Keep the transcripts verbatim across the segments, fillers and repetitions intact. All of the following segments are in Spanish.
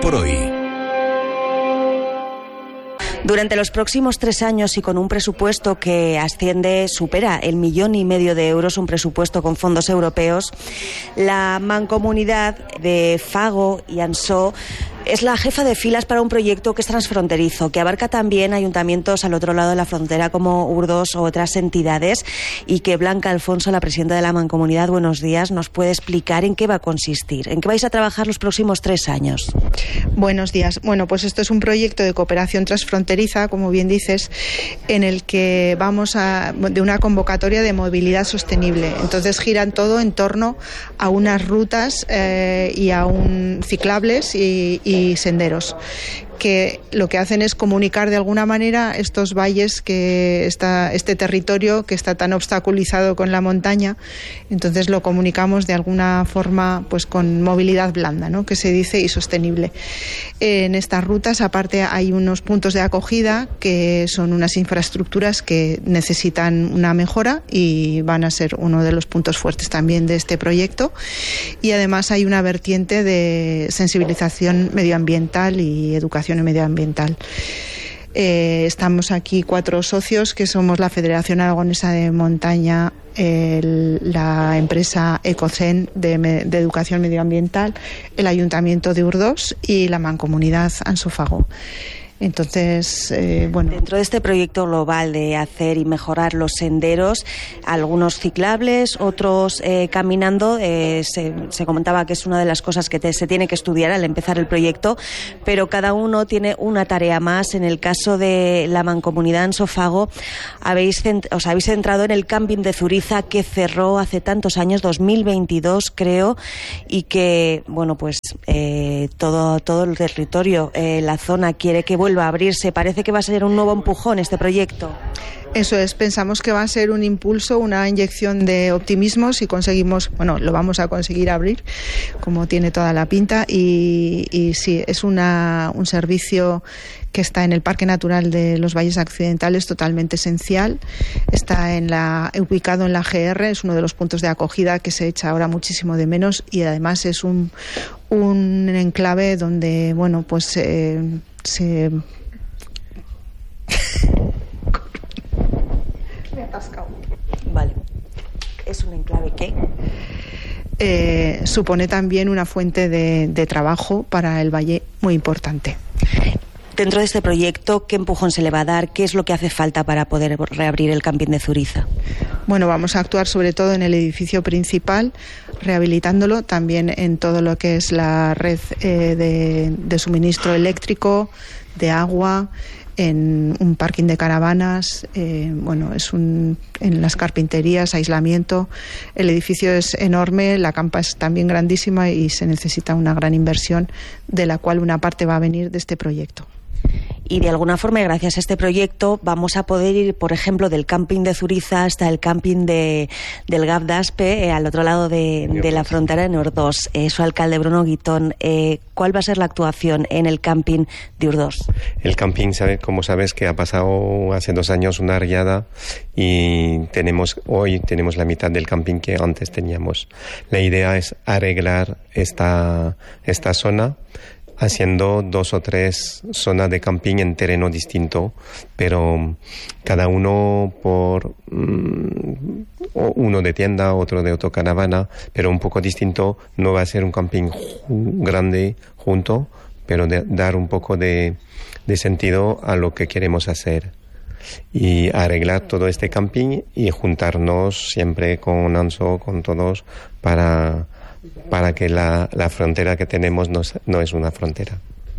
por hoy. Durante los próximos tres años y con un presupuesto que asciende, supera el millón y medio de euros, un presupuesto con fondos europeos, la mancomunidad de Fago y Ansó es la jefa de filas para un proyecto que es transfronterizo, que abarca también ayuntamientos al otro lado de la frontera como Urdós o otras entidades, y que Blanca Alfonso, la presidenta de la mancomunidad, buenos días, nos puede explicar en qué va a consistir, en qué vais a trabajar los próximos tres años. Buenos días. Bueno, pues esto es un proyecto de cooperación transfronteriza, como bien dices, en el que vamos a de una convocatoria de movilidad sostenible. Entonces giran todo en torno a unas rutas eh, y a un ciclables y, y senderos, que lo que hacen es comunicar de alguna manera estos valles, que está, este territorio que está tan obstaculizado con la montaña. Entonces lo comunicamos de alguna forma pues con movilidad blanda, ¿no?, que se dice, y sostenible. En estas rutas, aparte, hay unos puntos de acogida que son unas infraestructuras que necesitan una mejora y van a ser uno de los puntos fuertes también de este proyecto. Y además hay una vertiente de sensibilización medioambiental y educación medioambiental. Eh, estamos aquí cuatro socios, que somos la Federación Aragonesa de Montaña, el, la empresa Ecocen de, de Educación Medioambiental, el Ayuntamiento de Urdós y la Mancomunidad Ansó Fago. Entonces, eh, bueno. Dentro de este proyecto global de hacer y mejorar los senderos, algunos ciclables, otros eh, caminando, eh, se, se comentaba que es una de las cosas que te, se tiene que estudiar al empezar el proyecto, pero cada uno tiene una tarea más. En el caso de la Mancomunidad Ansó Fago, habéis cent, os habéis centrado en el camping de Zuriza, que cerró hace tantos años, dos mil veintidós creo, y que, bueno, pues eh, todo, todo el territorio, eh, la zona quiere que vuelva a abrirse. Parece que va a ser un nuevo empujón este proyecto. Eso es, pensamos que va a ser un impulso, una inyección de optimismo si conseguimos, bueno, lo vamos a conseguir abrir, como tiene toda la pinta, y, y sí, es una, un servicio que está en el Parque Natural de los Valles Occidentales, totalmente esencial. Está en la, ubicado en la G R, es uno de los puntos de acogida que se echa ahora muchísimo de menos, y además es un, un enclave donde, bueno, pues eh, se... Me he atascado. Vale. ¿Es un enclave qué? Eh, supone también una fuente de, de trabajo para el valle muy importante. Dentro de este proyecto, ¿qué empujón se le va a dar? ¿Qué es lo que hace falta para poder reabrir el camping de Zuriza? Bueno, vamos a actuar sobre todo en el edificio principal, rehabilitándolo, también en todo lo que es la red eh, de, de suministro eléctrico, de agua, en un parking de caravanas, eh, bueno, es un, en las carpinterías, aislamiento. El edificio es enorme, la campa es también grandísima y se necesita una gran inversión, de la cual una parte va a venir de este proyecto. Y de alguna forma, gracias a este proyecto, vamos a poder ir, por ejemplo, del camping de Zuriza hasta el camping de, del Gap d'Aspe, eh, al otro lado de, de la frontera, en Urdós. Eh, su alcalde, Bruno Guitón, eh, ¿cuál va a ser la actuación en el camping de Urdós? El camping, sabe, como sabes, que ha pasado hace dos años una riada, y tenemos hoy tenemos la mitad del camping que antes teníamos. La idea es arreglar esta, esta zona, haciendo dos o tres zonas de camping en terreno distinto, pero cada uno por um, uno de tienda, otro de autocaravana, pero un poco distinto. No va a ser un camping ju- grande junto, pero de, dar un poco de, de sentido a lo que queremos hacer y arreglar todo este camping y juntarnos siempre con Ansó, con todos, para para que la, la frontera que tenemos no, no es una frontera.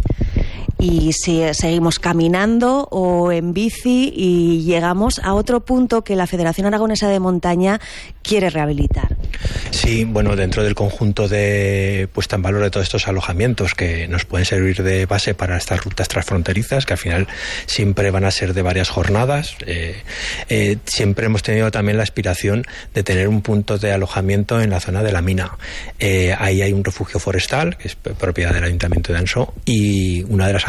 Y si seguimos caminando o en bici y llegamos a otro punto que la Federación Aragonesa de Montaña quiere rehabilitar. Sí, bueno, dentro del conjunto de puesta en valor de todos estos alojamientos que nos pueden servir de base para estas rutas transfronterizas, que al final siempre van a ser de varias jornadas, eh, eh, siempre hemos tenido también la aspiración de tener un punto de alojamiento en la zona de la mina. Eh, ahí hay un refugio forestal, que es propiedad del Ayuntamiento de Ansó, y una de las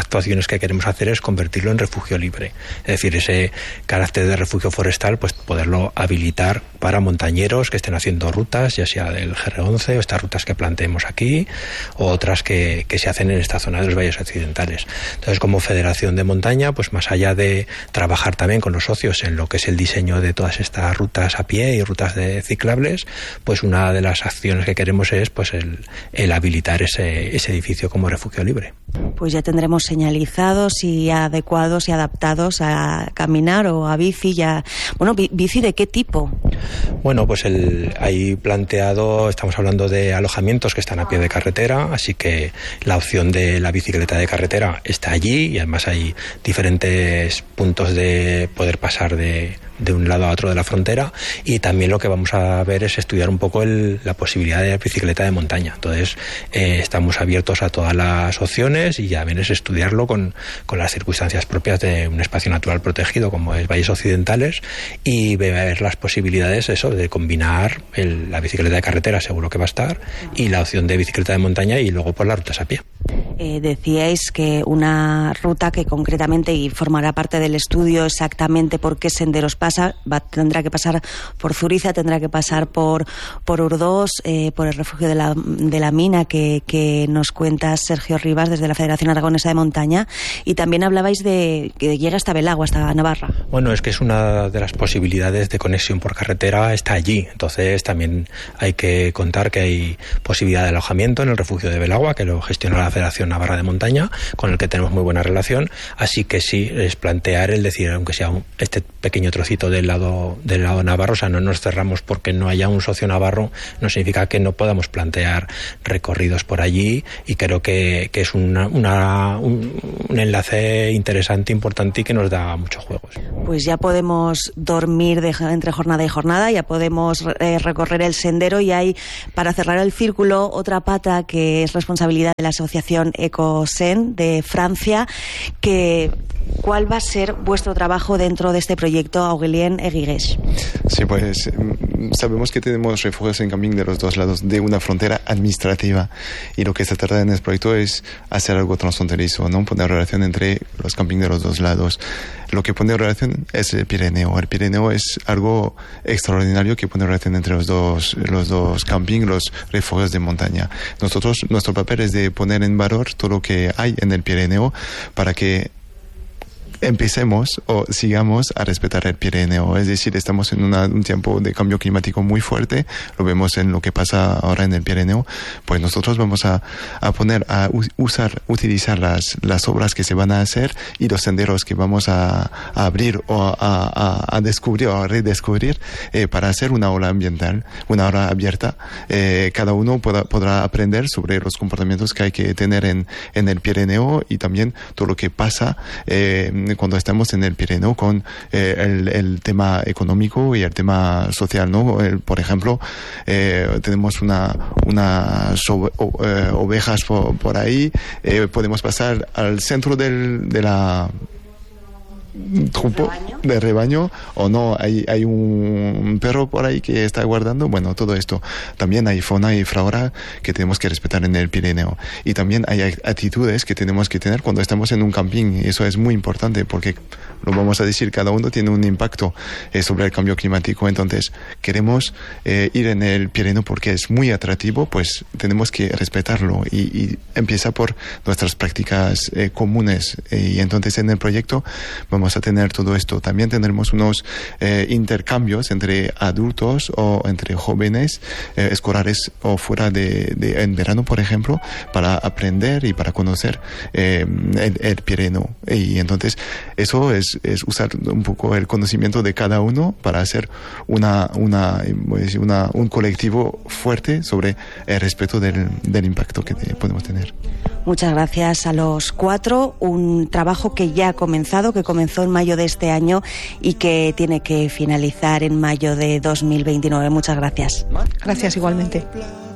actuaciones que queremos hacer es convertirlo en refugio libre. Es decir, ese carácter de refugio forestal, pues poderlo habilitar para montañeros que estén haciendo rutas, ya sea del G R once o estas rutas que planteemos aquí, o otras que, que se hacen en esta zona de los valles occidentales. Entonces, como Federación de Montaña, pues más allá de trabajar también con los socios en lo que es el diseño de todas estas rutas a pie y rutas de ciclables, pues una de las acciones que queremos es pues el, el habilitar ese, ese edificio como refugio libre. Pues ya tendremos señalizados y adecuados y adaptados a caminar o a bici. Ya, bueno, ¿bici de qué tipo? Bueno, pues el, ahí planteado, estamos hablando de alojamientos que están a pie de carretera, así que la opción de la bicicleta de carretera está allí y además hay diferentes puntos de poder pasar de, de un lado a otro de la frontera, y también lo que vamos a ver es estudiar un poco el, la posibilidad de la bicicleta de montaña. Entonces eh, estamos abiertos a todas las opciones y ya ven es estudiarlo con, con las circunstancias propias de un espacio natural protegido como es Valles Occidentales, y ver las posibilidades eso de combinar el, la bicicleta de carretera, seguro que va a estar, y la opción de bicicleta de montaña y luego por las rutas a pie. Eh, decíais que una ruta que concretamente y formará parte del estudio exactamente por qué senderos pasa, va, tendrá que pasar por Zuriza, tendrá que pasar por, por Urdós, eh, por el refugio de la, de la mina que, que nos cuenta Sergio Rivas desde la Federación Aragonesa de Montaña, y también hablabais de que llega hasta Belagua, hasta Navarra. Bueno, es que es una de las posibilidades de conexión por carretera, está allí. Entonces también hay que contar que hay posibilidad de alojamiento en el refugio de Belagua, que lo gestiona la Federación Navarra de Montaña, con el que tenemos muy buena relación. Así que sí, es plantear el decir, aunque sea un, este pequeño trocito del lado del lado navarro, o sea, no nos cerramos porque no haya un socio navarro, no significa que no podamos plantear recorridos por allí, y creo que, que es una, una, un, un enlace interesante, importante y que nos da muchos juegos. Pues ya podemos dormir de, entre jornada y jornada, ya podemos eh, recorrer el sendero, y hay, para cerrar el círculo, otra pata que es responsabilidad de la asociación Ecosen de Francia. Que, ¿cuál va a ser vuestro trabajo dentro de este proyecto, Aurélien Eguigues? Sí, pues sabemos que tenemos refugios en camping de los dos lados de una frontera administrativa, y lo que se trata en este proyecto es hacer algo transfronterizo, ¿no? Poner relación entre los campings de los dos lados. Lo que pone relación es el Pirineo. El Pirineo es algo extraordinario que pone relación entre los dos, los dos campings, los refugios de montaña. Nosotros, nuestro papel es de poner en valor todo lo que hay en el Pirineo para que empecemos o sigamos a respetar el Pirineo. Es decir, estamos en una, un tiempo de cambio climático muy fuerte, lo vemos en lo que pasa ahora en el Pirineo. Pues nosotros vamos a, a poner, a usar, utilizar las, las obras que se van a hacer y los senderos que vamos a, a abrir o a, a, a descubrir o a redescubrir eh, para hacer una ola ambiental, una ola abierta. Eh, cada uno podrá, podrá aprender sobre los comportamientos que hay que tener en, en el Pirineo, y también todo lo que pasa eh, cuando estamos en el Pirineo con eh, el, el tema económico y el tema social, ¿no? El, por ejemplo, eh, tenemos una, una so, o, eh, ovejas por, por ahí, eh, podemos pasar al centro del, de la grupo de rebaño, o no, hay, hay un perro por ahí que está guardando. Bueno, todo esto. También hay fauna y flora que tenemos que respetar en el Pirineo, y también hay actitudes que tenemos que tener cuando estamos en un camping, y eso es muy importante porque, lo vamos a decir, cada uno tiene un impacto eh, sobre el cambio climático. Entonces queremos eh, ir en el Pirineo porque es muy atractivo, pues tenemos que respetarlo, y, y empieza por nuestras prácticas eh, comunes, eh, y entonces en el proyecto vamos a tener todo esto. También tendremos unos eh, intercambios entre adultos o entre jóvenes eh, escolares o fuera de, de en verano, por ejemplo, para aprender y para conocer eh, el, el Pirineo. Y entonces eso es, es usar un poco el conocimiento de cada uno para hacer una, una, una un colectivo fuerte sobre el respeto del, del impacto que te, podemos tener. Muchas gracias a los cuatro. Un trabajo que ya ha comenzado, que comenzó en mayo de este año y que tiene que finalizar en mayo de dos mil veintinueve. Muchas gracias. Gracias igualmente.